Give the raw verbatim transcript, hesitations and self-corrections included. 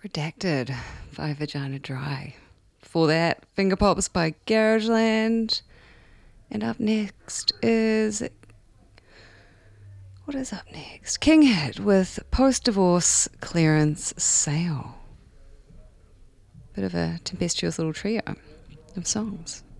Redacted by Vagina Dry. For that, Finger Pops by Garageland. And up next is... What is up next? King Hit with Post-Divorce Clearance Sale. Bit of a tempestuous little trio of songs.